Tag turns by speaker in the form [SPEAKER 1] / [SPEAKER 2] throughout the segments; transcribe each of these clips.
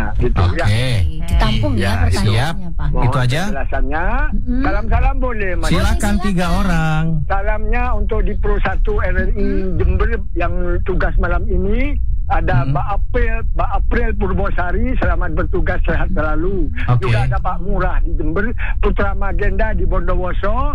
[SPEAKER 1] Nah, gitu ya.
[SPEAKER 2] Ditampung ya pertanyaannya, Pak.
[SPEAKER 1] Itu
[SPEAKER 3] aja.
[SPEAKER 1] Penjelasannya. Salam-salam boleh, Mas.
[SPEAKER 3] Silakan 3 orang.
[SPEAKER 1] Salamnya untuk di Pro 1 RRI Jember yang tugas malam ini. Ada Mbak April Purbosari, selamat bertugas, sehat selalu. Juga ada Pak Murah di Jember, Putra Magenda di Bondowoso,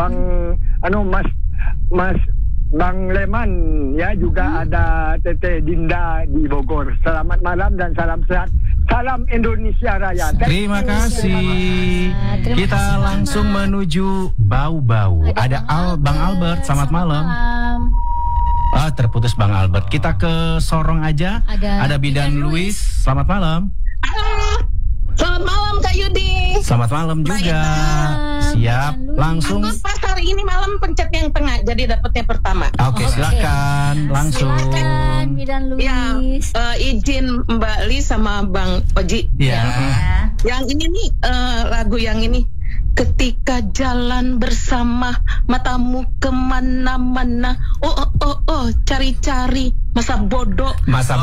[SPEAKER 1] Mas Bang Leman ya, juga ada Tete Dinda di Bogor. Selamat malam dan salam sehat. Salam Indonesia Raya.
[SPEAKER 3] Terima kasih. Kita langsung menuju Bau-Bau. Ada Bang Albert, selamat malam. Terputus Bang Albert. Kita ke Sorong aja. Ada Bidan Luis. Selamat malam.
[SPEAKER 4] Selamat malam Kak Yudi.
[SPEAKER 3] Selamat malam juga. Siap. Langsung.
[SPEAKER 4] Pas hari ini malam pencet yang tengah, jadi dapatnya pertama.
[SPEAKER 3] Oke, silakan. Langsung.
[SPEAKER 2] Silakan Bidan Luis.
[SPEAKER 4] Ya, izin Mbak Li sama Bang Oji.
[SPEAKER 3] Iya.
[SPEAKER 4] Yang ini nih lagu yang ini. Ketika jalan bersama, matamu kemana-mana. Oh, cari-cari masa bodoh.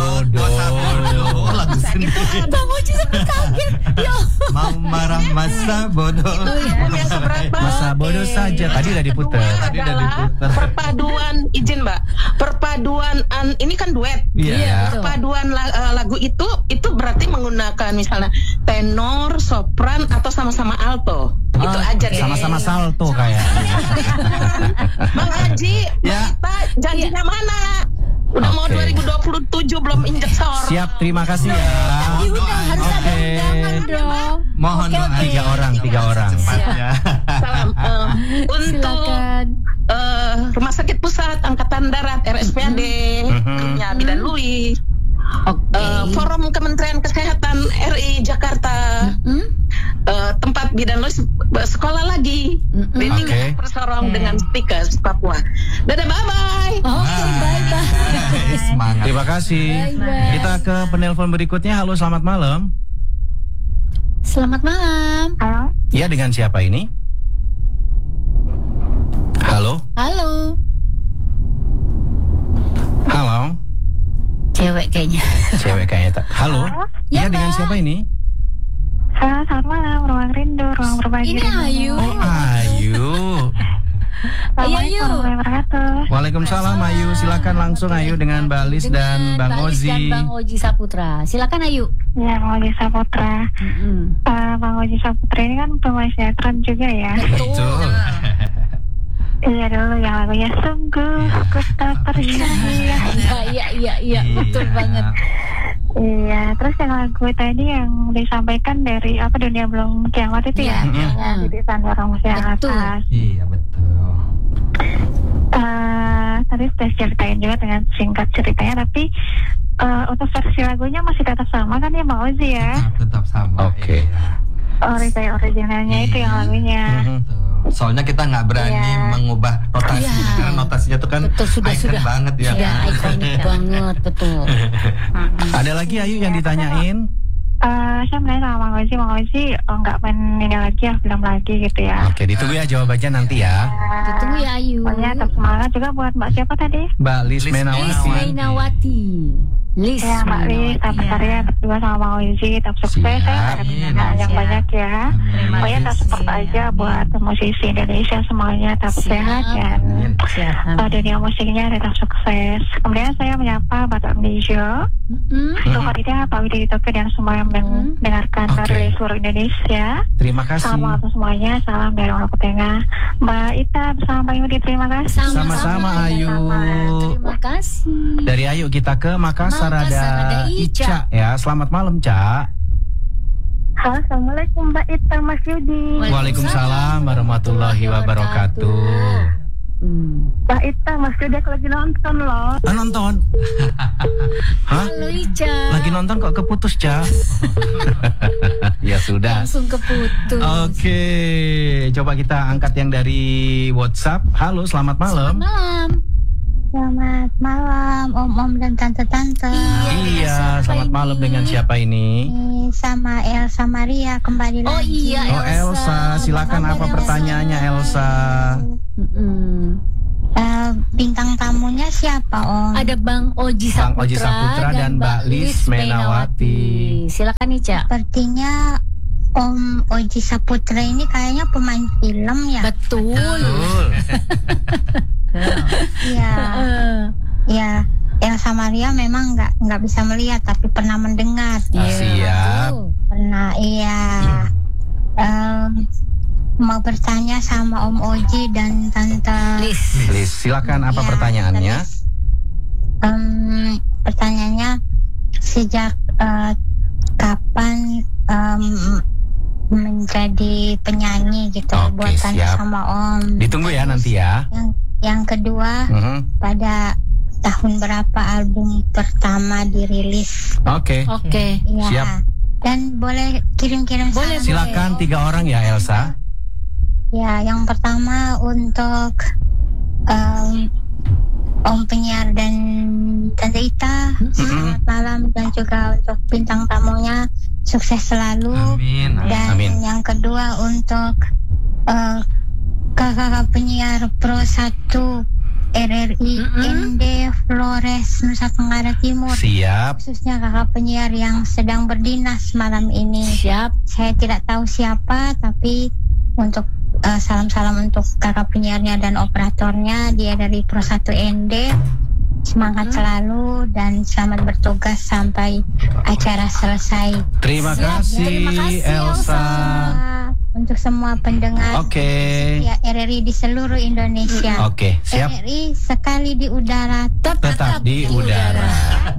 [SPEAKER 3] Lagu sendiri.
[SPEAKER 2] Bang Oji sampai kaget.
[SPEAKER 3] Mau marah masa bodoh. Masa bodoh saja. Tadi udah diputar.
[SPEAKER 4] Perpaduan, izin Mbak. Perpaduan ini kan duet.
[SPEAKER 3] Iya.
[SPEAKER 4] Perpaduan lagu itu berarti menggunakan misalnya tenor, sopran atau sama-sama alto. Itu aja deh.
[SPEAKER 3] Sama-sama salto kayak.
[SPEAKER 4] Bang Haji, kita janjinya mana? Udah mau 2027 belum injek sor.
[SPEAKER 3] Siap, terima kasih ya.
[SPEAKER 2] Harus ada undangan dong.
[SPEAKER 3] Mohon doa. 3 orang.
[SPEAKER 4] Salam untuk Rumah Sakit Pusat Angkatan Darat RSPAD punya Bidan Luis. Forum Kementerian Kesehatan RI Jakarta. Tempat Bidan Luis sekolah lagi. Meeting Persorong dengan Stikers Papua. Dadah, bye-bye.
[SPEAKER 2] Bye-bye.
[SPEAKER 3] Semangat. Terima kasih.
[SPEAKER 2] Bye-bye.
[SPEAKER 3] Kita ke penelpon berikutnya. Halo, selamat malam.
[SPEAKER 2] Selamat malam.
[SPEAKER 5] Halo.
[SPEAKER 3] Ya, dengan siapa ini? Halo.
[SPEAKER 2] Halo. Cewek kayaknya.
[SPEAKER 3] Halo.
[SPEAKER 2] Ya,
[SPEAKER 3] dengan siapa ini?
[SPEAKER 5] Halo, selamat malam. Ruang Rindu, ruang berbagi.
[SPEAKER 2] Ini Ayu.
[SPEAKER 3] Ayu.
[SPEAKER 5] Assalamualaikum warahmatullahi wabarakatuh.
[SPEAKER 3] Waalaikumsalam Ayu. Silakan langsung Ayu dengan Mbak Lis dan Bang Ozi.
[SPEAKER 2] Dan Bang Oji Saputra. Silakan Ayu.
[SPEAKER 5] Ya, Bang Oji Saputra. Bang Oji Saputra ini kan pemain sinetron juga ya.
[SPEAKER 3] Betul.
[SPEAKER 5] Iya dulu yang lagunya sungguh ku tak percaya.
[SPEAKER 2] Iya, betul banget.
[SPEAKER 5] Iya, terus yang lagu tadi yang disampaikan dari Dunia Belum Kiamat itu ya. Jadi Sandra Ramos yang atas.
[SPEAKER 3] Iya, betul.
[SPEAKER 5] Tadi sudah ceritain juga dengan singkat ceritanya, tapi untuk versi lagunya masih tetap sama kan ya Bang Ozi ya?
[SPEAKER 6] Tetap sama.
[SPEAKER 3] Oke.
[SPEAKER 5] Originalnya itu yang lagunya.
[SPEAKER 6] Soalnya kita nggak berani mengubah notasi karena notasinya tuh kan icon banget ya.
[SPEAKER 2] Sudah ikonik banget, betul.
[SPEAKER 3] Ada lagi Ayu yang ditanyain?
[SPEAKER 5] Saya menanya sama Bang Ozi nggak main ini lagi ya, film lagi gitu ya.
[SPEAKER 3] Oke, ditunggu ya jawabannya nanti ya.
[SPEAKER 2] Ditunggu ya Ayu.
[SPEAKER 5] Pokoknya tetap semangat juga buat Mbak siapa tadi?
[SPEAKER 3] Mbak Lis Mainawati.
[SPEAKER 2] Lis
[SPEAKER 5] ya Mbak Lis, tetap karya berdua sama Bang Ozi, tetap sukses ya, yang banyak ya. Pokoknya tetap support aja buat musisi Indonesia semuanya, tetap sehat dan dunia musiknya tetap sukses. Kemudian saya menyapa Bapak Mlijo, Tukarida, Pak Widi Tokyo dan semua yang mendengarkan dari seluruh Indonesia.
[SPEAKER 3] Terima kasih.
[SPEAKER 5] Salam untuk semuanya, salam dari Maluku Tengah. Mbak Ita bersama Pak Yudi, terima kasih.
[SPEAKER 3] Sama-sama Ayu.
[SPEAKER 2] Terima kasih.
[SPEAKER 3] Dari Ayu kita ke Makassar ada Ica ya. Selamat malam, Ca.
[SPEAKER 5] Halo, assalamualaikum Mbak Ita, Mas Yudi.
[SPEAKER 3] Waalaikumsalam warahmatullahi wabarakatuh.
[SPEAKER 5] Mbak Ita, Mas Yudi aku lagi nonton loh.
[SPEAKER 3] Nonton? Hah?
[SPEAKER 2] Halo Ica.
[SPEAKER 3] Lagi nonton kok keputus, Ca? Ya sudah.
[SPEAKER 2] Langsung keputus.
[SPEAKER 3] Oke, coba kita angkat yang dari WhatsApp. Halo, selamat malam.
[SPEAKER 5] Selamat malam Om dan Tante-Tante.
[SPEAKER 3] Iya, selamat malam dengan siapa ini?
[SPEAKER 5] Sama Elsa Maria kembali lagi.
[SPEAKER 2] Oh iya,
[SPEAKER 3] Oh Elsa, silakan apa pertanyaannya Elsa?
[SPEAKER 5] bintang tamunya siapa Om?
[SPEAKER 2] Ada Bang Oji
[SPEAKER 3] Bang
[SPEAKER 2] Saputra,
[SPEAKER 3] Oji Saputra dan Mbak Lis Menawati.
[SPEAKER 2] Silakan Ica.
[SPEAKER 5] Sepertinya Om Oji Saputra ini kayaknya pemain film ya.
[SPEAKER 2] Betul.
[SPEAKER 5] Iya. Ya, Elsa Maria memang nggak bisa melihat tapi pernah mendengar.
[SPEAKER 3] Siap.
[SPEAKER 5] Pernah, iya. Mau bertanya sama Om Oji dan Tante
[SPEAKER 2] Lis,
[SPEAKER 3] silakan apa
[SPEAKER 5] Ya,
[SPEAKER 3] pertanyaannya?
[SPEAKER 5] Pertanyaannya sejak kapan menjadi penyanyi gitu
[SPEAKER 3] Oke,
[SPEAKER 5] buat Tante
[SPEAKER 3] siap.
[SPEAKER 5] sama Om.
[SPEAKER 3] Ditunggu ya nanti ya.
[SPEAKER 5] Yang kedua, pada tahun berapa album pertama dirilis?
[SPEAKER 3] Oke.
[SPEAKER 5] Ya.
[SPEAKER 3] Siap.
[SPEAKER 5] Dan boleh kirim-kirim
[SPEAKER 2] Boleh,
[SPEAKER 5] salam.
[SPEAKER 3] Silakan 3 orang ya Elsa.
[SPEAKER 5] Ya, yang pertama untuk Om penyiar dan Tante Ita, selamat malam, dan juga untuk bintang tamunya sukses selalu.
[SPEAKER 6] Amin.
[SPEAKER 5] Dan
[SPEAKER 3] Amin.
[SPEAKER 5] yang kedua untuk kakak penyiar Pro 1 RRI ND Flores Nusa Tenggara Timur.
[SPEAKER 3] Siap.
[SPEAKER 5] Khususnya kakak penyiar yang sedang berdinas malam ini.
[SPEAKER 2] siap.
[SPEAKER 5] Saya tidak tahu siapa, tapi untuk salam-salam untuk kakak penyiarnya dan operatornya. Dia dari Pro 1 ND. Semangat selalu dan selamat bertugas sampai acara selesai.
[SPEAKER 3] Terima
[SPEAKER 2] Siap.
[SPEAKER 3] kasih
[SPEAKER 2] Terima kasih,
[SPEAKER 3] Elsa.
[SPEAKER 5] Untuk semua pendengar
[SPEAKER 3] Oke.
[SPEAKER 5] ya RRI di seluruh Indonesia.
[SPEAKER 3] Oke, siap.
[SPEAKER 5] RRI sekali di udara.
[SPEAKER 3] Tetap di udara.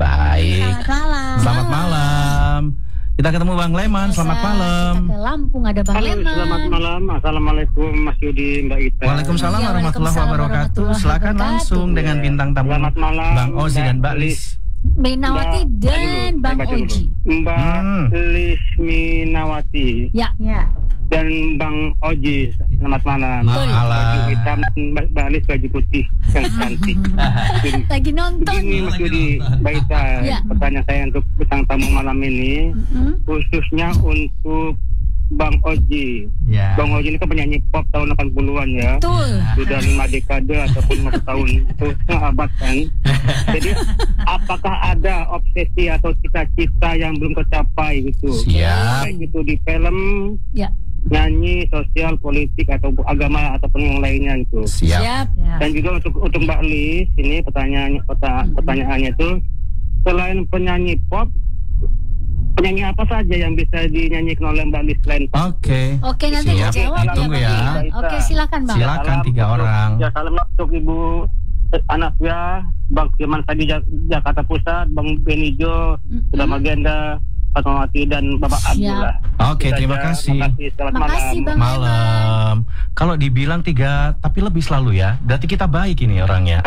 [SPEAKER 3] Baik.
[SPEAKER 5] Selamat malam.
[SPEAKER 3] Selamat malam. Kita ketemu Bang Leman. Selamat malam.
[SPEAKER 2] Kita ke Lampung ada Bang Leman.
[SPEAKER 1] Selamat malam. Assalamualaikum Mas Yudi, Mbak Ita.
[SPEAKER 3] Waalaikumsalam
[SPEAKER 2] Iya,
[SPEAKER 3] warahmatullahi
[SPEAKER 2] waalaikumsalam
[SPEAKER 3] wabarakatuh.
[SPEAKER 2] warahmatullahi
[SPEAKER 3] Silakan
[SPEAKER 2] wabarakatuh.
[SPEAKER 3] langsung dengan bintang tamu
[SPEAKER 1] Selamat malam,
[SPEAKER 3] Bang Ozi dan Mbak Lis.
[SPEAKER 2] Menawati dan Bang Oji.
[SPEAKER 1] Mbak Lis Minawati
[SPEAKER 2] Ya.
[SPEAKER 1] dan Bang Oji. Selamat malam.
[SPEAKER 3] Malam.
[SPEAKER 1] Baju hitam, Mbak Lis baju putih yang cantik.
[SPEAKER 2] Lagi nonton.
[SPEAKER 1] Begini Mas Yudi, Mbak Ita,
[SPEAKER 2] Ya.
[SPEAKER 1] pertanyaan saya untuk bintang tamu malam ini, khususnya untuk Bang Oji.
[SPEAKER 6] Ya.
[SPEAKER 1] Bang Oji ini kan penyanyi pop tahun 80-an ya.
[SPEAKER 2] Betul.
[SPEAKER 1] Sudah 5 dekade ataupun 1 tahun, itu setengah abad kan. Jadi apakah ada obsesi atau cita-cita yang belum tercapai gitu?
[SPEAKER 3] Siap.
[SPEAKER 1] Baik itu di film,
[SPEAKER 2] Ya.
[SPEAKER 1] nyanyi, sosial, politik atau agama ataupun yang lainnya gitu.
[SPEAKER 3] Siap.
[SPEAKER 2] Siap.
[SPEAKER 1] Dan juga untuk Mbak Lis, ini pertanyaannya itu, selain penyanyi pop, penyanyi apa saja yang bisa dinyanyikan oleh Mbak Lis selain pop?
[SPEAKER 2] Oke, nanti
[SPEAKER 3] Siap.
[SPEAKER 2] dijawab
[SPEAKER 3] Ditunggu
[SPEAKER 2] ya,
[SPEAKER 3] ya.
[SPEAKER 2] Bang. Oke, silakan Bang.
[SPEAKER 3] Silakan
[SPEAKER 1] Salam
[SPEAKER 3] 3
[SPEAKER 1] untuk-
[SPEAKER 3] orang.
[SPEAKER 1] Ya, salam untuk Ibu Anasya, Bang Firman Sadi Jakarta Pusat, Bang Benijo, Sudah Magenda, Fatmawati dan Bapak
[SPEAKER 2] Siap.
[SPEAKER 1] Abdullah.
[SPEAKER 3] Oke, terima kasih.
[SPEAKER 1] Terima kasih. Selamat
[SPEAKER 2] Makasih
[SPEAKER 1] malam.
[SPEAKER 2] Bang Leman.
[SPEAKER 3] Malam. Kalau dibilang 3 tapi lebih selalu ya. Berarti kita baik ini orangnya.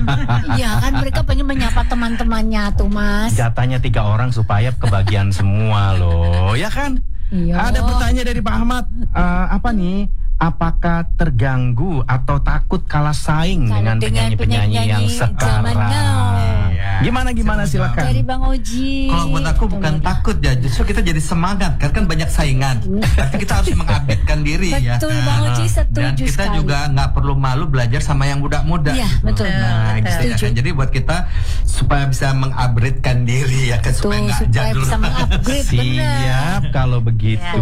[SPEAKER 2] Iya kan mereka pengen menyapa teman-temannya tuh Mas.
[SPEAKER 3] Jatahnya 3 orang supaya kebagian semua loh. Ya kan?
[SPEAKER 2] Iya.
[SPEAKER 3] Ada pertanyaan dari Pak Ahmad. Apa nih? Apakah terganggu atau takut kalah saing
[SPEAKER 2] Kalau
[SPEAKER 3] dengan penyanyi-penyanyi yang
[SPEAKER 2] zaman
[SPEAKER 3] sekarang?
[SPEAKER 2] now.
[SPEAKER 3] Gimana silakan.
[SPEAKER 2] Dari Bang Oji.
[SPEAKER 6] Kalau buat aku bukan takut ya, justru kita jadi semangat kan banyak saingan. Tapi kita harus mengupdatekan diri ya.
[SPEAKER 2] Betul, Bang Oji, setuju
[SPEAKER 6] Dan kita
[SPEAKER 2] sekali.
[SPEAKER 6] juga nggak perlu malu belajar sama yang muda-muda.
[SPEAKER 2] Iya,
[SPEAKER 6] gitu.
[SPEAKER 2] betul.
[SPEAKER 6] Nah,
[SPEAKER 2] Betul.
[SPEAKER 6] istilahnya. Jadi buat kita supaya bisa mengupgradekan diri ya kan, supaya
[SPEAKER 2] Tuh,
[SPEAKER 6] nggak
[SPEAKER 2] supaya
[SPEAKER 6] jadul.
[SPEAKER 2] bisa mengupgrade benar.
[SPEAKER 3] Siap kalau begitu.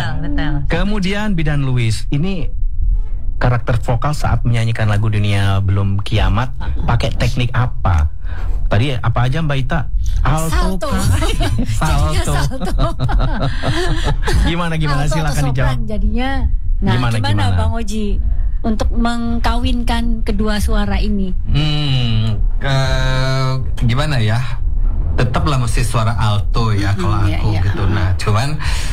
[SPEAKER 3] Kemudian Bidan Luis, ini karakter vokal saat menyanyikan lagu Dunia Belum Kiamat pakai teknik apa? Tadi apa aja Mbak Ita? Alto.
[SPEAKER 2] Salto.
[SPEAKER 3] kah?
[SPEAKER 2] Jadinya
[SPEAKER 3] Salto.
[SPEAKER 2] salto.
[SPEAKER 3] Gimana
[SPEAKER 2] Alto
[SPEAKER 3] silakan
[SPEAKER 2] atau
[SPEAKER 3] dijawab.
[SPEAKER 2] sopran jadinya. Nah,
[SPEAKER 3] Gimana?
[SPEAKER 2] gimana Bang Oji untuk mengkawinkan kedua suara ini?
[SPEAKER 6] Gimana ya? Tetaplah mesti suara alto ya kalau
[SPEAKER 2] iya,
[SPEAKER 6] aku
[SPEAKER 2] iya.
[SPEAKER 6] gitu. Nah, cuman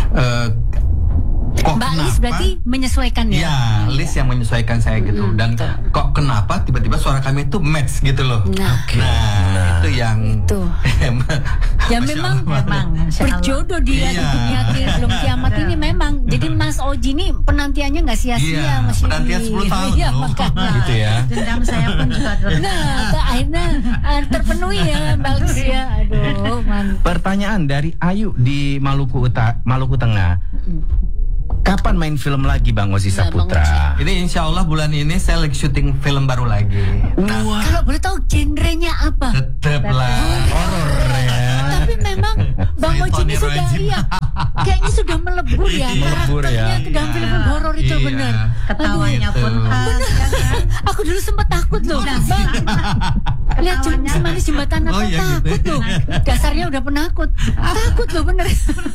[SPEAKER 6] kok
[SPEAKER 2] Mbak Lis
[SPEAKER 6] kenapa?
[SPEAKER 2] berarti menyesuaikan ya?
[SPEAKER 6] Ya, Lis yang menyesuaikan saya gitu. Dan kok kenapa tiba-tiba suara kami itu match gitu loh.
[SPEAKER 2] Nah.
[SPEAKER 6] Itu yang
[SPEAKER 2] Itu. Ya
[SPEAKER 6] Masya
[SPEAKER 2] memang
[SPEAKER 6] Allah.
[SPEAKER 2] berjodoh dia di
[SPEAKER 6] Iya.
[SPEAKER 2] dunia belum kiamat ini memang. Jadi Mas Oji ini penantiannya nggak sia-sia
[SPEAKER 6] Iya,
[SPEAKER 2] Mas Yudi.
[SPEAKER 6] penantian 10 tahun
[SPEAKER 2] Iya,
[SPEAKER 6] loh.
[SPEAKER 2] makanya.
[SPEAKER 3] Gitu ya.
[SPEAKER 7] Dendam saya pun juga
[SPEAKER 2] Nah, akhirnya terpenuhi ya Mbak Lis ya. Aduh, mantap.
[SPEAKER 3] Pertanyaan dari Ayu di Maluku Tengah. Kapan main film lagi Bang Ozi Saputra?
[SPEAKER 6] Ini insya Allah bulan ini saya lagi syuting film baru lagi.
[SPEAKER 2] Wah. Kalau boleh tahu genrenya apa?
[SPEAKER 6] Tetaplah horor ya.
[SPEAKER 2] Tapi memang Bang Oji ini sudah kayaknya sudah melebur ya karakternya ke dalam film horor itu benar.
[SPEAKER 7] Ketawanya pun khas.
[SPEAKER 2] Aku dulu sempat takut loh, Bang. Lihat Semanis Jembatan apa takut loh. Dasarnya udah penakut. Takut loh bener.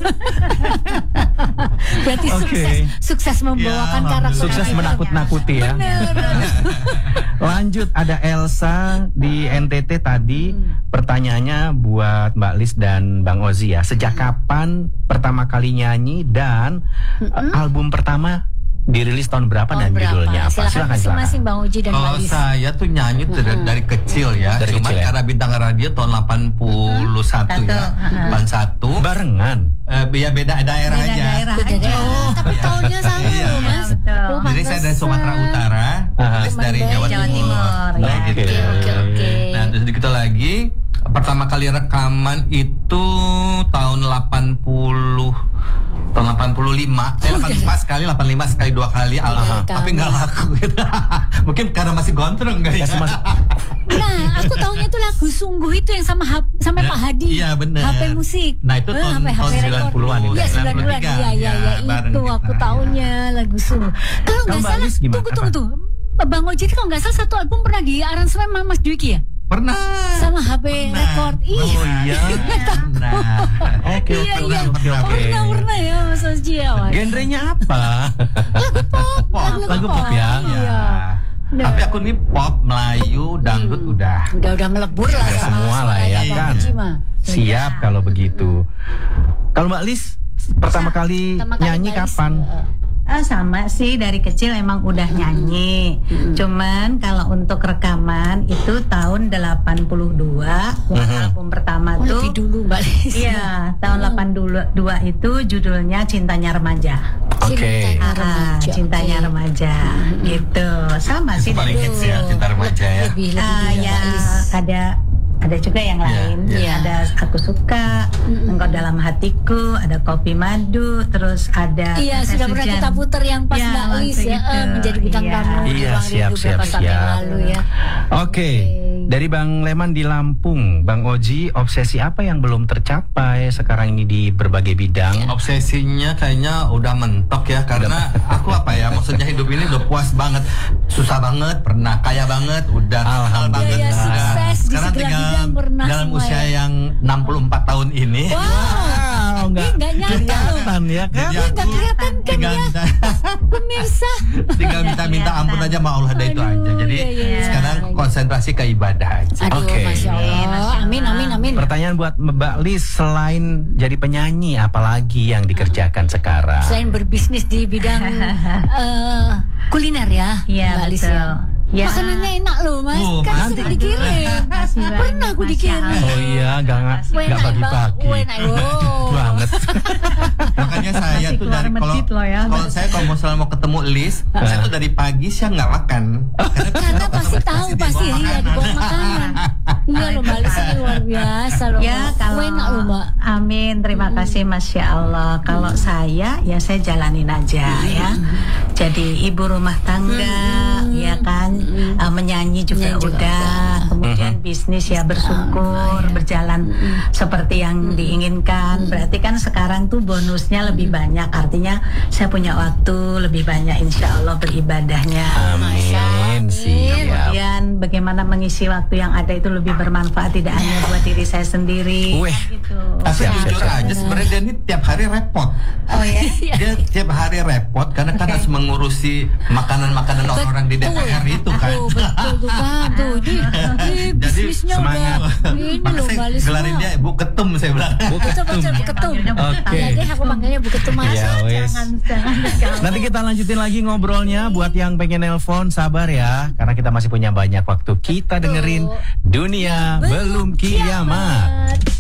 [SPEAKER 2] Berarti sukses membawakan karakter.
[SPEAKER 3] Sukses menakut-nakuti ya. Lanjut, ada Elsa di NTT tadi. Pertanyaannya buat Mbak Lis dan Bang Ozi ya. Sejak kapan pertama kali nyanyi dan album pertama dirilis tahun berapa dan judulnya apa?
[SPEAKER 2] Silakan masing-masing Bang Oji dan Mbak Lis.
[SPEAKER 6] Saya tuh nyanyi dari kecil ya. Cuma karena bintang radio tahun 81 ya. 81.
[SPEAKER 3] Barengan.
[SPEAKER 6] Ya beda daerah aja.
[SPEAKER 2] Tapi tahunnya sama loh Mas.
[SPEAKER 6] Jadi saya dari Sumatera Utara, Lis dari Jawa Timur.
[SPEAKER 2] Oke.
[SPEAKER 6] Nah, terus gitu lagi. Pertama kali rekaman itu tahun 85 sekali 85 sekali 2 kali album, tapi nggak laku gitu. Mungkin karena masih gondrong guys.
[SPEAKER 2] Nah, aku tahunya tuh lagu Sungguh itu yang sama Pak Hadi.
[SPEAKER 6] Iya benar.
[SPEAKER 2] HP musik.
[SPEAKER 6] Nah itu tahun
[SPEAKER 3] 90-an.
[SPEAKER 2] Iya 90-an. Iya itu aku tahunya lagu Sungguh. Kalau nggak salah, tunggu. Bang Oji kalau nggak salah satu album pernah di aransemen sama Mas Dwiki ya?
[SPEAKER 6] Pernah.
[SPEAKER 2] Sama HP record.
[SPEAKER 3] Oh iya. Oke.
[SPEAKER 2] Pernah ya Mas Oji ya.
[SPEAKER 3] Genrenya apa?
[SPEAKER 2] Lagu pop ya.
[SPEAKER 6] Iya. Tapi aku nih pop, Melayu, dangdut udah
[SPEAKER 2] melebur lah
[SPEAKER 3] semua lah ya kan. Siap kalau begitu. Kalau Mbak Lis pertama kali nyanyi kapan?
[SPEAKER 7] Sama sih, dari kecil emang udah nyanyi. Cuman kalau untuk rekaman itu tahun 82 album pertama tuh.
[SPEAKER 2] Lebih dulu Mbak Lis.
[SPEAKER 7] Iya, tahun 82 itu judulnya Cintanya Remaja.
[SPEAKER 3] Oke.
[SPEAKER 7] Cintanya Remaja gitu. Sama sih
[SPEAKER 6] paling hits ya, Cinta Remaja ya.
[SPEAKER 7] Ya, ada juga yang lain. Ada Aku Suka, Engkau Dalam Hatiku, ada Kopi Madu, terus ada
[SPEAKER 2] sudah pernah kita putar yang pas Mbak Lis ya menjadi bintang tamu.
[SPEAKER 3] Iya, siap. Oke. Dari Bang Leman di Lampung, Bang Oji, obsesi apa yang belum tercapai sekarang ini di berbagai bidang?
[SPEAKER 6] Obsesinya kayaknya udah mentok ya, karena aku maksudnya hidup ini udah puas banget, susah banget, pernah kaya banget, udah mahal banget, sekarang tinggal dalam usia yang 64 tahun ini.
[SPEAKER 2] Wow, nggak nyata
[SPEAKER 3] ya kan?
[SPEAKER 2] Nggak kelihatan kan ya, pemirsa.
[SPEAKER 6] Tinggal minta ampun aja sama Allah, itu aja. Jadi sekarang konsentrasi ke ibadah aja.
[SPEAKER 2] Oke. Masya Allah. Amin.
[SPEAKER 3] Pertanyaan buat Mbak Lis, selain jadi penyanyi, apalagi yang dikerjakan sekarang?
[SPEAKER 2] Selain berbisnis di bidang kuliner ya, Mbak Lis ya. Makanannya enak loh Mas, kan sering dikirim. Pernah aku dikirim.
[SPEAKER 3] Oh iya, nggak pagi-pagi. Banget.
[SPEAKER 6] Makanya saya tuh dari kalau misalnya mau ketemu Lis, saya tuh dari pagi siang nggak makan.
[SPEAKER 2] Karena pasti tahu pasti dibawa makanan. Iya loh Mbak Lis, ini luar biasa loh.
[SPEAKER 7] Ya kalau
[SPEAKER 2] enak loh Mbak.
[SPEAKER 7] Amin, terima kasih Masya Allah. Kalau saya jalanin aja ya. Jadi ibu rumah tangga, ya kan. Menyanyi juga udah, kemudian bisnis ya bersyukur berjalan seperti yang diinginkan. Berarti kan sekarang tuh bonusnya lebih banyak, artinya saya punya waktu lebih banyak insya Allah beribadahnya.
[SPEAKER 3] Amin.
[SPEAKER 7] Kemudian bagaimana mengisi waktu yang ada itu lebih bermanfaat, tidak hanya buat diri saya sendiri. Gitu.
[SPEAKER 6] Tapi jujur aja sebenarnya dia ini tiap hari repot.
[SPEAKER 7] Oh ya?
[SPEAKER 6] Dia tiap hari repot karena kan harus mengurusi makanan-makanan orang-orang di DPR itu kan.
[SPEAKER 2] Betul tuh.
[SPEAKER 6] Jadi
[SPEAKER 2] semangat.
[SPEAKER 6] Maka saya gelarin dia Bu Ketum, saya bilang.
[SPEAKER 2] Bu Ketum.
[SPEAKER 3] Oke.
[SPEAKER 2] Jadi aku panggilnya Bu Ketum aja.
[SPEAKER 7] Jangan.
[SPEAKER 3] Nanti kita lanjutin lagi ngobrolnya. Buat yang pengen nelpon, sabar ya, karena kita masih punya banyak waktu. Kita dengerin Dunia Belum Kiamat.